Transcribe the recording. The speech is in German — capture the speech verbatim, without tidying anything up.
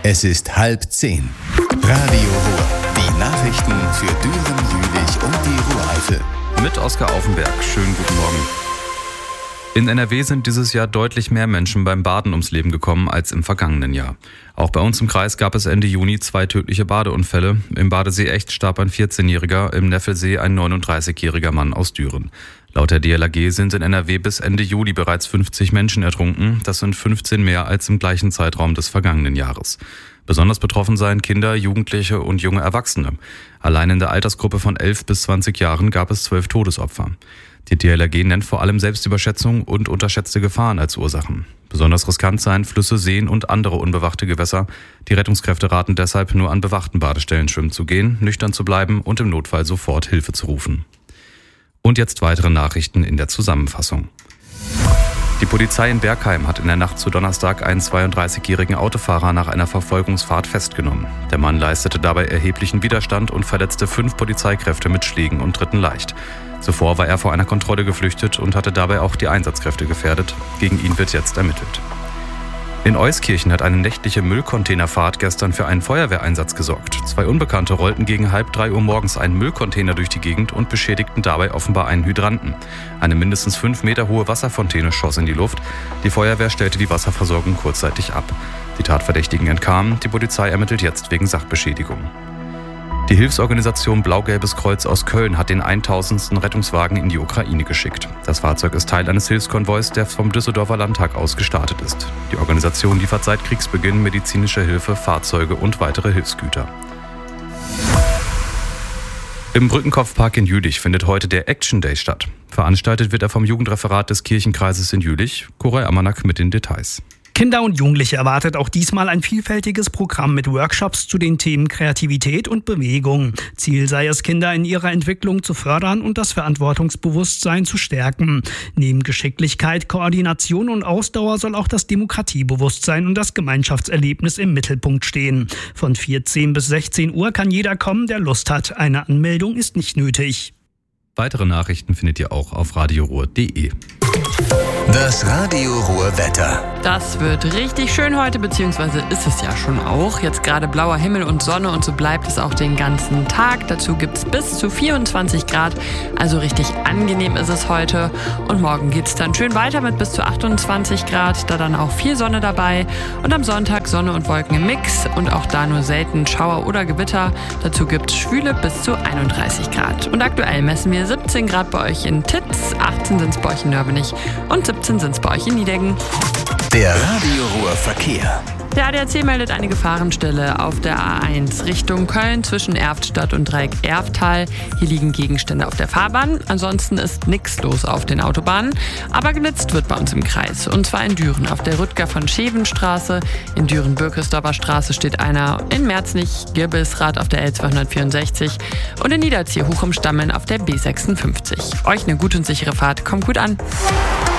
Es ist halb zehn. Radio Ruhr. Die Nachrichten für Düren, Jülich und die Ruhr-Eifel. Mit Oskar Aufenberg. Schönen guten Morgen. In N R W sind dieses Jahr deutlich mehr Menschen beim Baden ums Leben gekommen als im vergangenen Jahr. Auch bei uns im Kreis gab es Ende Juni zwei tödliche Badeunfälle. Im Badesee Echt starb ein vierzehnjähriger, im Neffelsee ein neununddreißigjähriger Mann aus Düren. Laut der D L R G sind in N R W bis Ende Juli bereits fünfzig Menschen ertrunken. Das sind fünfzehn mehr als im gleichen Zeitraum des vergangenen Jahres. Besonders betroffen seien Kinder, Jugendliche und junge Erwachsene. Allein in der Altersgruppe von elf bis zwanzig Jahren gab es zwölf Todesopfer. Die D L R G nennt vor allem Selbstüberschätzung und unterschätzte Gefahren als Ursachen. Besonders riskant seien Flüsse, Seen und andere unbewachte Gewässer. Die Rettungskräfte raten deshalb, nur an bewachten Badestellen schwimmen zu gehen, nüchtern zu bleiben und im Notfall sofort Hilfe zu rufen. Und jetzt weitere Nachrichten in der Zusammenfassung. Die Polizei in Bergheim hat in der Nacht zu Donnerstag einen zweiunddreißigjährigen Autofahrer nach einer Verfolgungsfahrt festgenommen. Der Mann leistete dabei erheblichen Widerstand und verletzte fünf Polizeikräfte mit Schlägen und Tritten leicht. Zuvor war er vor einer Kontrolle geflüchtet und hatte dabei auch die Einsatzkräfte gefährdet. Gegen ihn wird jetzt ermittelt. In Euskirchen hat eine nächtliche Müllcontainerfahrt gestern für einen Feuerwehreinsatz gesorgt. Zwei Unbekannte rollten gegen halb drei Uhr morgens einen Müllcontainer durch die Gegend und beschädigten dabei offenbar einen Hydranten. Eine mindestens fünf Meter hohe Wasserfontäne schoss in die Luft. Die Feuerwehr stellte die Wasserversorgung kurzzeitig ab. Die Tatverdächtigen entkamen. Die Polizei ermittelt jetzt wegen Sachbeschädigung. Die Hilfsorganisation Blau-Gelbes Kreuz aus Köln hat den tausendsten Rettungswagen in die Ukraine geschickt. Das Fahrzeug ist Teil eines Hilfskonvois, der vom Düsseldorfer Landtag aus gestartet ist. Die Organisation liefert seit Kriegsbeginn medizinische Hilfe, Fahrzeuge und weitere Hilfsgüter. Im Brückenkopfpark in Jülich findet heute der Action Day statt. Veranstaltet wird er vom Jugendreferat des Kirchenkreises in Jülich. Koray Amanak mit den Details. Kinder und Jugendliche erwartet auch diesmal ein vielfältiges Programm mit Workshops zu den Themen Kreativität und Bewegung. Ziel sei es, Kinder in ihrer Entwicklung zu fördern und das Verantwortungsbewusstsein zu stärken. Neben Geschicklichkeit, Koordination und Ausdauer soll auch das Demokratiebewusstsein und das Gemeinschaftserlebnis im Mittelpunkt stehen. Von vierzehn bis sechzehn Uhr kann jeder kommen, der Lust hat. Eine Anmeldung ist nicht nötig. Weitere Nachrichten findet ihr auch auf radioruhr punkt de. Das Radio Ruhr Wetter. Das wird richtig schön heute, beziehungsweise ist es ja schon auch. Jetzt gerade blauer Himmel und Sonne und so bleibt es auch den ganzen Tag. Dazu gibt es bis zu vierundzwanzig Grad, also richtig angenehm ist es heute. Und morgen geht es dann schön weiter mit bis zu achtundzwanzig Grad, da dann auch viel Sonne dabei. Und am Sonntag Sonne und Wolken im Mix und auch da nur selten Schauer oder Gewitter. Dazu gibt es schwüle bis zu einunddreißig Grad. Und aktuell messen wir siebzehn Grad bei euch in Titz, achtzehn sind es bei euch in Nörvenich und siebzehn sind es bei euch in Niedeggen. Der Radio Ruhr Verkehr. Der A D A C meldet eine Gefahrenstelle auf der A eins Richtung Köln zwischen Erftstadt und Dreieck Erftal. Hier liegen Gegenstände auf der Fahrbahn. Ansonsten ist nichts los auf den Autobahnen. Aber genutzt wird bei uns im Kreis. Und zwar in Düren auf der Rüdger von Schevenstraße. In Düren-Birkesdorfer Straße steht einer. In Merznich-Girbelsrath auf der L zweihundertvierundsechzig. Und in Niederzier Huchum-Stammeln auf der B sechsundfünfzig. Euch eine gute und sichere Fahrt. Kommt gut an.